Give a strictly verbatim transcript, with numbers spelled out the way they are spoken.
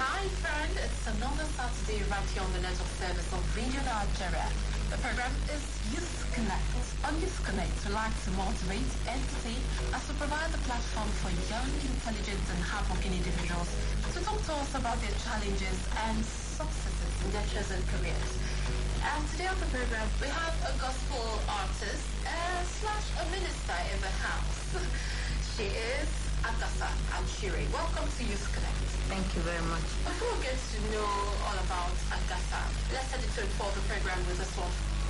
Hi friend, it's another Saturday right here on the network service of Radio Nigeria. The program is Youth Connect. On Youth Connect, we like to motivate, entertain, as we provide the platform for young, intelligent and hardworking individuals to talk to us about their challenges and successes in their chosen careers. And today on the program, we have a gospel artist uh, slash a minister in the house. She is Agatha Achire. Welcome to Youth Connect. Thank you very much. Before we get to know all about Agatha, let's set the tone for the program with a song.